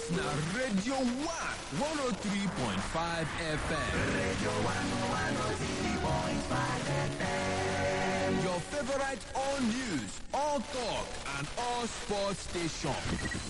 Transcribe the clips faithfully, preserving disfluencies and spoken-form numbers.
na Radio one one oh three point five F M. Radio one one oh three point five F M. Your favorite all news, all talk, and all sports station.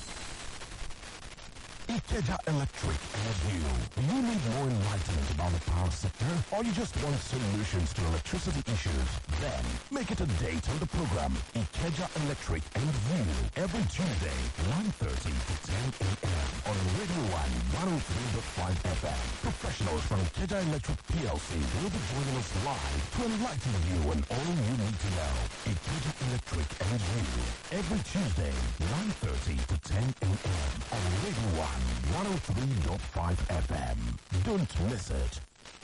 Ikeja Electric and you. Do you need more enlightenment about the power sector, or you just want solutions to electricity issues? Then make it a date on the program Ikeja Electric and you every Tuesday, nine thirty to ten a.m. on Radio one one oh three point five F M. Professionals from Ikeja Electric P L C will be joining us live to enlighten you on all you need to know. Ikeja Electric and you every Tuesday, nine thirty to ten a.m. on Radio one one oh three point five F M. Don't miss it.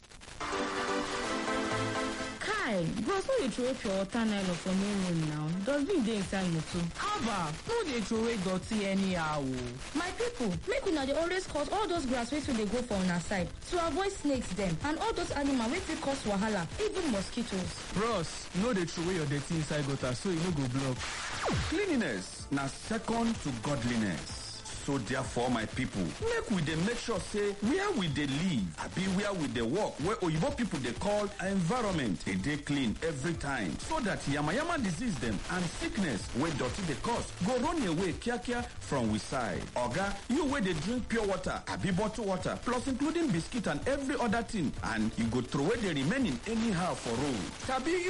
Kai, bros, no dey throw your water nylon for main room now. Dustbin dey inside motor. Haba, no dey throw away dirty anyhow. My people, make una dey always cut all those grass wey too dey go for una side to avoid snakes dem and all those animals wey fit cause wahala, even mosquitoes. Bros, no dey throw away your dirty inside gutter so e no go block. Cleanliness na second to godliness. So therefore, my people, make we dey make sure say where we dey live, abi where we dey work, where oyibo people dey call environment, e dey clean every time, so that yamayama disease dem and sickness wey dirty dey cause go run away kiakia from we side. Oga, you wey dey drink pure water, abi bottled water, plus including biscuit and every other thing, and you go throw away the remaining anyhow for road. Tabi